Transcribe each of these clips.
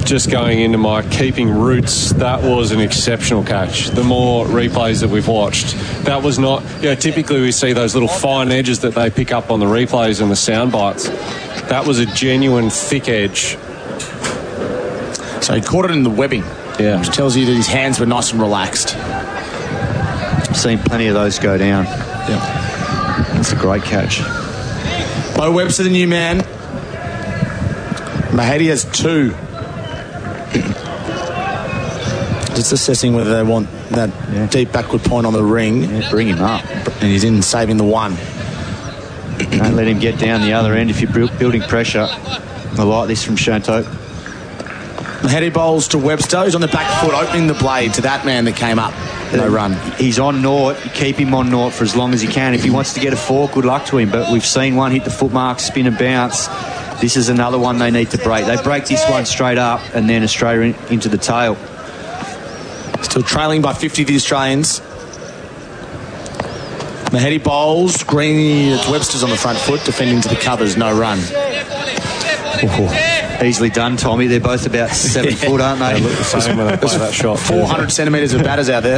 just going into my keeping roots, that was an exceptional catch. The more replays that we've watched, that was not... typically we see those little fine edges that they pick up on the replays and the sound bites. That was a genuine thick edge. So he caught it in the webbing, which tells you that his hands were nice and relaxed. I've seen plenty of those go down. Yeah. That's a great catch. Bo Webster, the new man. Mahedi has 2. Just assessing whether they want that deep backward point on the ring. Yeah, bring him up. And he's in saving the 1. Don't let him get down the other end if you're building pressure. I like this from Shanto. Mahedi bowls to Webster, who's on the back foot, opening the blade to that man that came up. No run. He's on naught. Keep him on naught for as long as he can. If he wants to get a 4, good luck to him. But we've seen one hit the foot mark, spin and bounce. This is another one they need to break. They break this one straight up and then Australia into the tail. Still trailing by 50, the Australians. Mahedi bowls. Greeny, Webster's on the front foot, defending to the covers. No run. Easily done, Tommy. They're both about 7 foot, aren't they? They look the same when they play that shot. 400 centimetres of batters out there.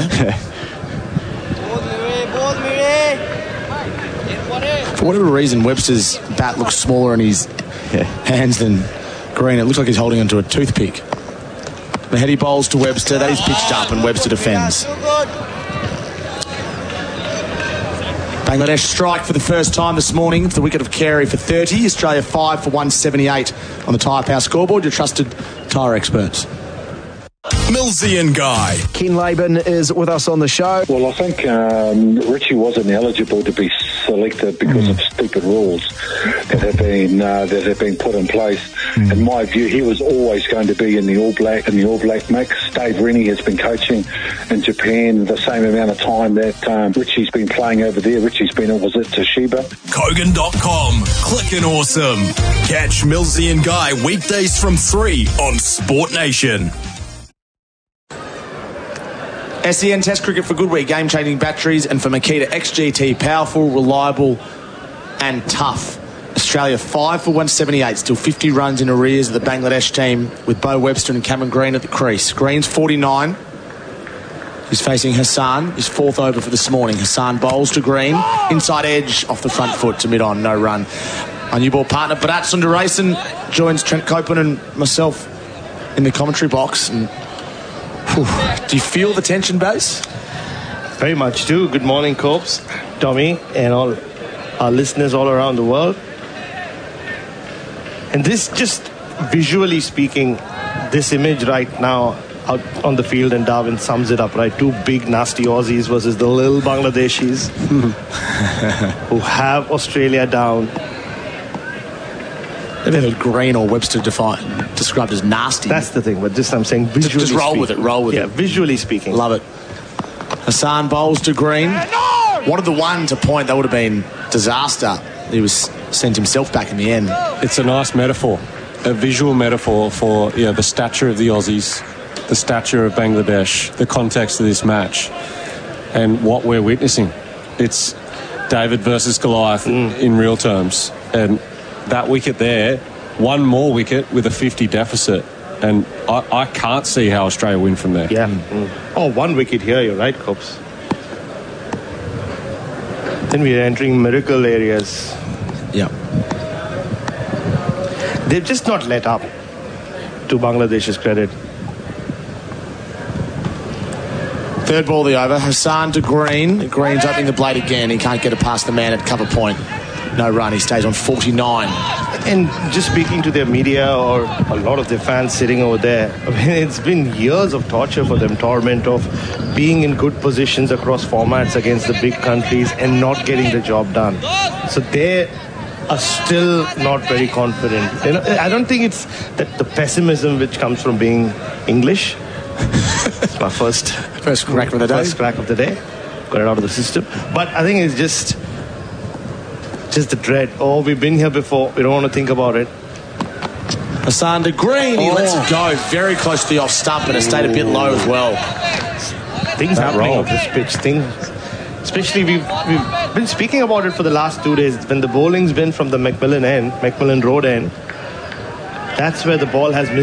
For whatever reason, Webster's bat looks smaller in his hands than Green. It looks like he's holding onto a toothpick. Mahedi bowls to Webster. That is pitched up and Webster defends. Bangladesh strike for the first time this morning for the wicket of Carey for 30. Australia 5 for 178 on the Tyre Power scoreboard. Your trusted tyre experts. Millsy and Guy. Ken Laban is with us on the show. Well, I think Richie wasn't eligible to be selected because of stupid rules that have been put in place. In my view, he was always going to be in the All Black mix. Dave Rennie has been coaching in Japan the same amount of time that Richie's been playing over there. Richie's been, was it Toshiba? Kogan.com. Click and awesome. Catch Millsy and Guy weekdays from 3 on Sport Nation. SEN Test Cricket for Goodweek, game-changing batteries, and for Makita XGT, powerful, reliable and tough. Australia 5 for 178, still 50 runs in arrears of the Bangladesh team with Bo Webster and Cameron Green at the crease. Green's 49. He's facing Hassan, his 4th over for this morning. Hassan bowls to Green, inside edge off the front foot to mid-on, no run. Our new ball partner, Bharat Sundaresan, joins Trent Copeland and myself in the commentary box. And do you feel the tension, Base? Very much do. Good morning, Copes, Tommy, and all our listeners all around the world. And this, just visually speaking, this image right now out on the field, and Darwin sums it up, right? 2 big, nasty Aussies versus the little Bangladeshis who have Australia down. I've never heard Green or Webster described as nasty. That's the thing, but just I'm saying visually just roll speaking. with it, roll with it. Yeah, visually speaking. Love it. Hassan bowls to Green. Wanted the one to point, that would have been disaster. He was sent himself back in the end. It's a nice metaphor, a visual metaphor for the stature of the Aussies, the stature of Bangladesh, the context of this match, and what we're witnessing. It's David versus Goliath in real terms. And that wicket there, one more wicket with a 50 deficit. And I can't see how Australia win from there. Yeah. Oh, 1 wicket here, you're right, Cops. Then we are entering miracle areas. Yeah. They've just not let up, to Bangladesh's credit. 3rd ball of the over. Hassan to Green. Green's opening the blade again. He can't get it past the man at cover point. No run. He stays on 49. And just speaking to their media or a lot of their fans sitting over there, I mean, it's been years of torture for them, torment of being in good positions across formats against the big countries and not getting the job done. So they are still not very confident. You know, I don't think it's that the pessimism which comes from being English. It's my first crack of the day. First crack of the day. Got it out of the system. But I think it's just the dread. Oh, we've been here before. We don't want to think about it. Hassan to Green. He lets it go very close to the off stump and it stayed a bit low as well. Things happening on this pitch. Especially we've been speaking about it for the last 2 days. When the bowling's been from the Macmillan Road end, that's where the ball has missed.